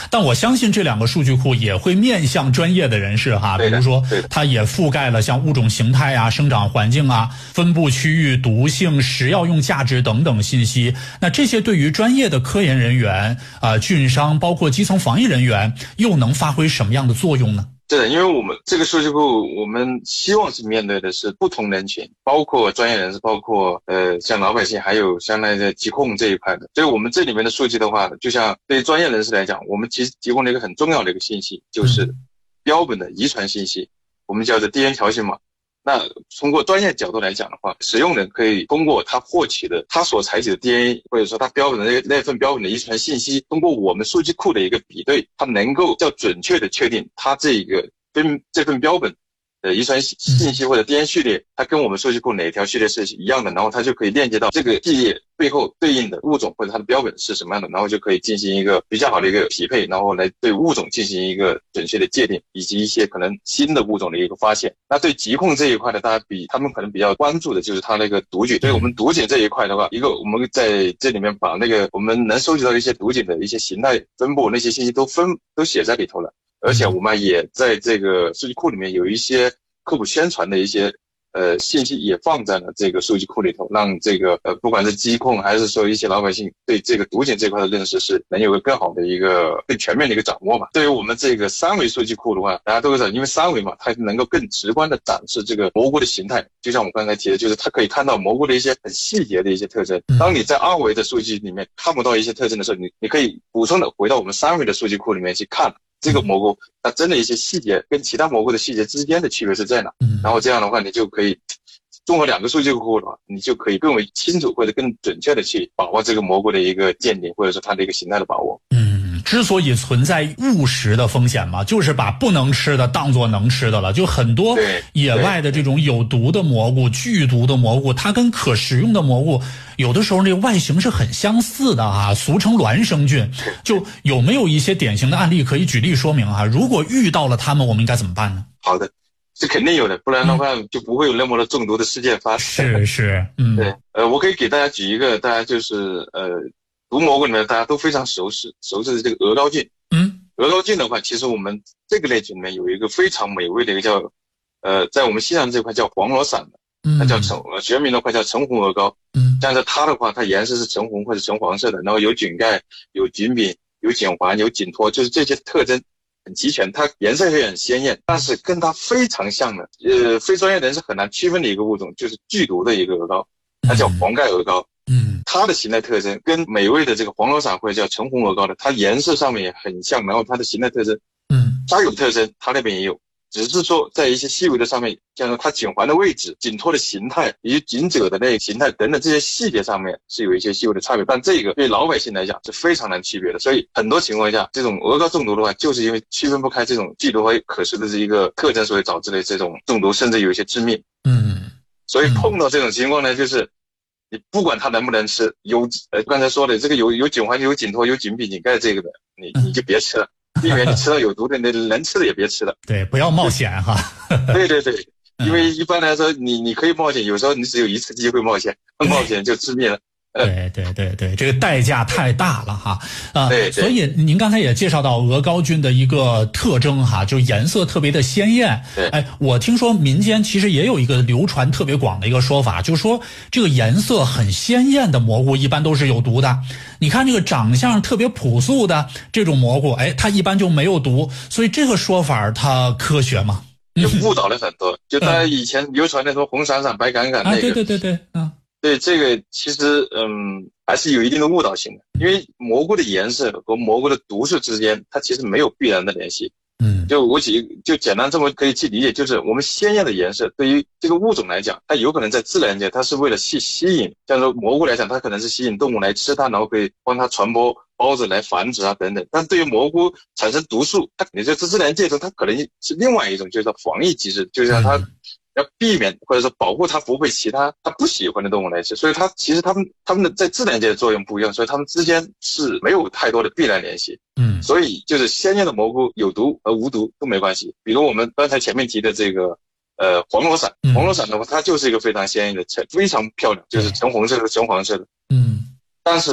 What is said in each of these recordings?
但我相信这两个数据库也会面向专业的人士哈，比如说它也覆盖了像物种形态啊、生长环境啊、分布区域、毒性、食药用价值等等信息。那这些对于专业的科研人员、菌商，包括基层防疫人员，又能发挥什么样的作用呢？ 对的，因为我们这个数据库，我们希望是面对的是不同人群，包括专业人士，包括像老百姓，还有相当于的疾控这一块的。所以我们这里面的数据的话，就像对于专业人士来讲，我们其实提供了一个很重要的一个信息，就是标本的遗传信息，我们叫做 DNA 条形码。那通过专业角度来讲的话，使用人可以通过他获取的他所采集的 DNA， 或者说他标本的那份标本的遗传信息，通过我们数据库的一个比对，他能够较准确的确定他这份标本的遗传信息或者 DNA 序列，它跟我们数据库哪条序列是一样的，然后它就可以链接到这个系列背后对应的物种或者它的标本是什么样的，然后就可以进行一个比较好的一个匹配，然后来对物种进行一个准确的界定，以及一些可能新的物种的一个发现。那对疾控这一块呢，大家他们可能比较关注的就是它那个毒菌，所以我们毒检这一块的话，我们在这里面把那个我们能收集到的一些毒菌的一些形态分布那些信息都写在里头了。而且我们也在这个数据库里面有一些科普宣传的一些信息也放在了这个数据库里头，让这个不管是疾控还是说一些老百姓对这个毒检这块的认识是能有个更好的一个更全面的一个掌握吧。对于我们这个三维数据库的话，大家都知道，因为三维嘛，它能够更直观的展示这个蘑菇的形态，就像我刚才提的，就是它可以看到蘑菇的一些很细节的一些特征。当你在二维的数据里面看不到一些特征的时候，你可以补充的回到我们三维的数据库里面去看这个蘑菇它真的一些细节跟其他蘑菇的细节之间的区别是在哪，然后这样的话你就可以综合两个数据库的话，你就可以更为清楚或者更准确的去把握这个蘑菇的一个鉴定，或者说它的一个形态的把握。 之所以存在误食的风险嘛，就是把不能吃的当作能吃的了。就很多野外的这种有毒的蘑菇、剧毒的蘑菇，它跟可食用的蘑菇有的时候那个外形是很相似的啊，俗称孪生菌。就有没有一些典型的案例可以举例说明啊？如果遇到了它们，我们应该怎么办呢？ 好的，是肯定有的，不然的话就不会有那么多中毒的事件发生。 是， 对，我可以给大家举一个，大家就是毒蘑菇里面大家都非常熟悉的这个鹅膏菌。鹅膏菌的话，其实我们这个类群里面有一个非常美味的一个叫在我们西南这块叫黄罗伞的，它叫学名的话叫橙红鹅膏。但是它的话，它颜色是橙红或者橙黄色的，然后有菌盖、有菌柄、有碱环、有紧托，就是这些特征很齐全，它颜色也很鲜艳，但是跟它非常像的非专业人士很难区分的一个物种，就是剧毒的一个鹅膏，它叫黄盖鹅膏。它的形态特征跟美味的这个黄罗伞或者叫橙红鹅膏的，它颜色上面也很像，然后它的形态特征它有特征，它那边也有，只是说在一些细微的上面，像说它颈环的位置、颈托的形态以及颈褶的那个形态等等这些细节上面是有一些细微的差别，但这个对老百姓来讲是非常难区别的。所以很多情况下，这种鹅膏中毒的话，就是因为区分不开这种剧毒和可食的这一个特征，所以导致的这种中毒，甚至有一些致命。所以碰到这种情况呢，就是你不管它能不能吃，刚才说的这个有颈环、有颈托、有颈柄、颈盖这个的，你就别吃了，避免你吃到有毒的，能吃的也别吃了。 对，不要冒险哈。 对，因为一般来说，你可以冒险，有时候你只有一次机会冒险就致命了。 对，这个代价太大了哈。 对， 所以您刚才也介绍到鹅膏菌的一个特征哈，就颜色特别的鲜艳。我听说民间其实也有一个流传特别广的一个说法，就是说这个颜色很鲜艳的蘑菇一般都是有毒的。你看这个长相特别朴素的这种蘑菇，它一般就没有毒。所以这个说法它科学吗？ 就误导了很多。就大家以前流传的说红闪闪白杆杆那个。 对。 对，这个其实还是有一定的误导性的，因为蘑菇的颜色和蘑菇的毒素之间，它其实没有必然的联系。就简单这么可以去理解，就是我们鲜艳的颜色对于这个物种来讲，它有可能在自然界它是为了吸引，像说蘑菇来讲，它可能是吸引动物来吃它，然后可以帮它传播孢子来繁殖啊等等。但对于蘑菇产生毒素，它你在自然界中它可能是另外一种，就是防御机制，就像它要避免或者说保护它不被其他它不喜欢的动物来吃，所以它其实它们的在自然界的作用不一样，所以它们之间是没有太多的必然联系。所以就是鲜艳的蘑菇有毒和无毒都没关系。比如我们刚才前面提的这个黄罗伞的话，它就是一个非常鲜艳的非常漂亮，就是橙红色的橙黄色的。但是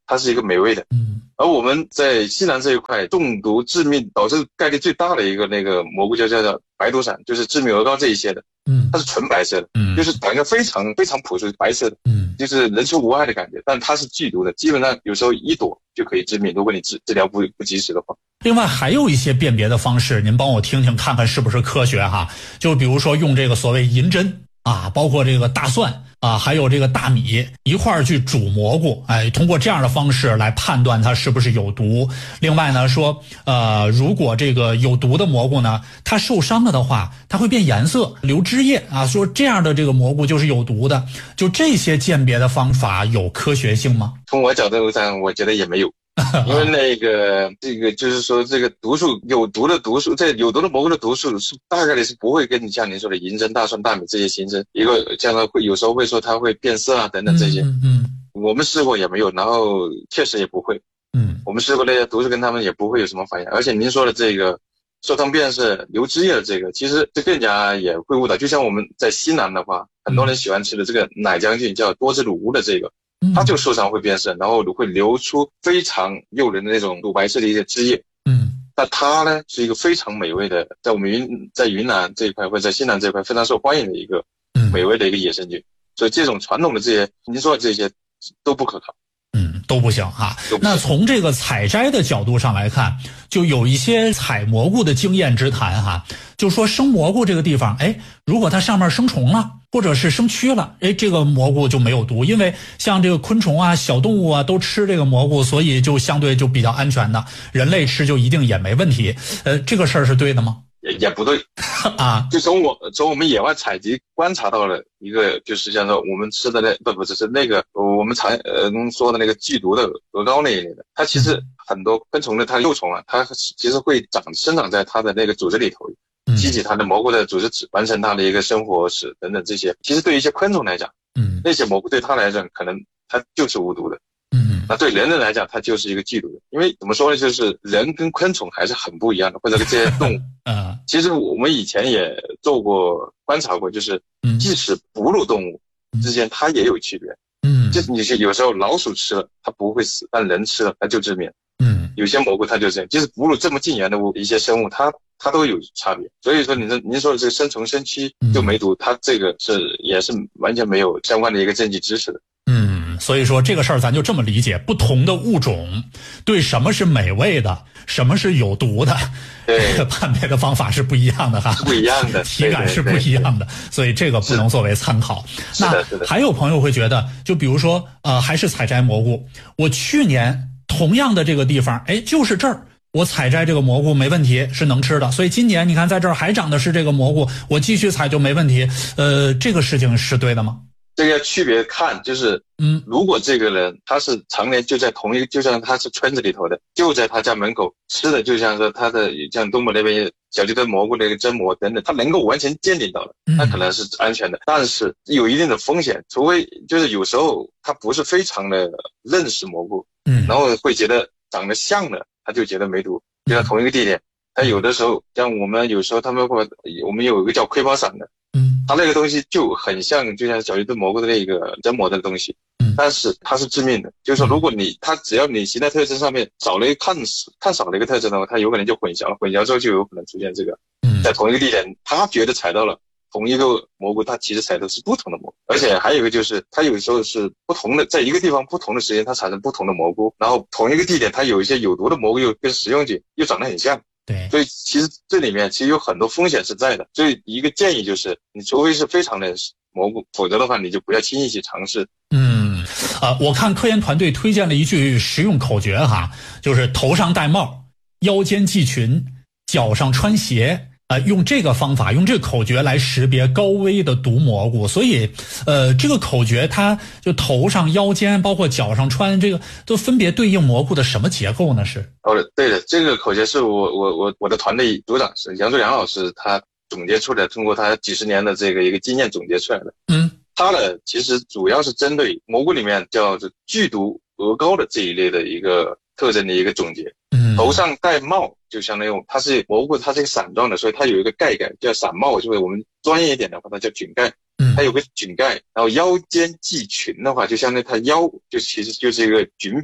它是一个美味的。而我们在西南这一块中毒致命导致概率最大的一个那个蘑菇叫白毒伞，就是致命鹅膏这一些的，它是纯白色的，就是长得非常非常朴素白色的，就是人畜无害的感觉，但它是剧毒的，基本上有时候一朵就可以致命，如果你治疗不及时的话。 另外还有一些辨别的方式，您帮我听听看看是不是科学哈？就比如说用这个所谓银针啊，包括这个大蒜啊，还有这个大米一块儿去煮蘑菇，通过这样的方式来判断它是不是有毒。另外呢说，如果这个有毒的蘑菇呢，它受伤了的话，它会变颜色、流汁液啊，说这样的这个蘑菇就是有毒的。就这些鉴别的方法有科学性吗？ 从我角度上，我觉得也没有。因为这个就是说，这个毒素有毒的毒素，这有毒的蘑菇的毒素是大概率是不会跟你像您说的银针、大蒜、大米这些形成一个这样的，会有时候会说它会变色啊等等这些。我们试过也没有，然后确实也不会。我们试过那些毒素跟他们也不会有什么反应。而且您说的这个受汤变色、流汁液的这个，其实这更加也会误导。就像我们在西南的话，很多人喜欢吃的这个奶将军叫多汁卤乌的这个。它就受伤会变色，然后会流出非常诱人的那种乳白色的一些汁液。那它呢是一个非常美味的，在我们在云南这一块或者在西南这一块非常受欢迎的一个美味的一个野生菌。所以这种传统的这些您说的这些都不可靠。 都不行哈。那从这个采摘的角度上来看，就有一些采蘑菇的经验之谈哈，就说生蘑菇这个地方，如果它上面生虫了，或者是生蛆了，这个蘑菇就没有毒，因为像这个昆虫啊、小动物啊都吃这个蘑菇，所以就相对就比较安全的，人类吃就一定也没问题。这个事儿是对的吗？ 也不对啊， 就从我们野外采集观察到了一个，就是像说我们吃的不是那个我们说的那个剧毒的鹅膏那一类的，它其实很多昆虫的它幼虫啊，它其实会生长在它的那个组织里头，激起它的蘑菇的组织质，完成它的一个生活史等等这些。其实对于一些昆虫来讲，那些蘑菇对它来讲可能它就是无毒的。那对人类来讲，它就是一个剧毒的，因为怎么说呢，就是人跟昆虫还是很不一样的，或者这些动物。其实我们以前也做过观察过，就是即使哺乳动物之间它也有区别。就是你有时候老鼠吃了它不会死，但人吃了它就致命。有些蘑菇它就这样，即使哺乳这么近缘的一些生物，它都有差别。所以说您说的这个生虫生蛆就没毒，它这个也是完全没有相关的一个证据支持的。 所以说这个事儿咱就这么理解，不同的物种对什么是美味的，什么是有毒的，这个判别的方法是不一样的哈， 不一样的， 体感是不一样的，所以这个不能作为参考。那还有朋友会觉得，就比如说还是采摘蘑菇，我去年同样的这个地方，就是这儿我采摘这个蘑菇没问题，是能吃的，所以今年你看在这儿还长的是这个蘑菇，我继续采就没问题。这个事情是对的吗？ 这个要区别看，就是如果这个人他是常年就在同一个，就像他是村子里头的，就在他家门口吃的，就像说他的像东北那边小鸡炖蘑菇那个蒸蘑等等，他能够完全鉴定到的，那可能是安全的，但是有一定的风险，除非就是有时候他不是非常的认识蘑菇，然后会觉得长得像的，他就觉得没毒，就像同一个地点，他有的时候像我们有时候我们有一个叫窥胞伞的。它那个东西就很像，就像小鸡炖蘑菇的那个蒸蘑的东西，但是它是致命的。就是说，如果它只要你形态特征上面少了看少了一个特征的话，它有可能就混淆了，混淆之后就有可能出现这个，在同一个地点，他觉得采到了同一个蘑菇，它其实采的是不同的蘑菇。而且还有一个就是，它有时候是不同的，在一个地方不同的时间，它产生不同的蘑菇，然后同一个地点，它有一些有毒的蘑菇又跟食用菌又长得很像。 对， 所以其实这里面其实有很多风险是在的，所以一个建议就是，你除非是非常的蘑菇，否则的话你就不要轻易去尝试。 我看科研团队推荐了一句实用口诀哈，就是头上戴帽，腰间系裙，脚上穿鞋。用这个方法，用这个口诀来识别高危的毒蘑菇，所以，这个口诀它就头上、腰间，包括脚上穿这个，都分别对应蘑菇的什么结构呢？是？ 对的，这个口诀是我的团队组长是杨卓阳老师，他总结出来，通过他几十年的这个一个经验总结出来的。他呢，其实主要是针对蘑菇里面叫做剧毒鹅膏的这一类的一个特征的一个总结。头上戴帽就相当于它是蘑菇，它是一个伞状的，所以它有一个盖叫伞帽，就是我们专业一点的话它叫菌盖，它有个菌盖。然后腰间系裙的话，就相当于它腰就其实就是一个菌柄，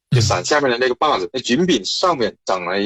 就伞下面的那个把子，那菌柄上面长了